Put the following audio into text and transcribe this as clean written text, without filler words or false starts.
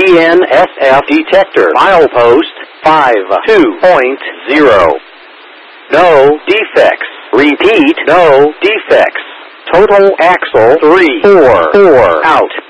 BNSF detector. Milepost 52.0. No defects. Repeat, no defects. Total axle 344 out.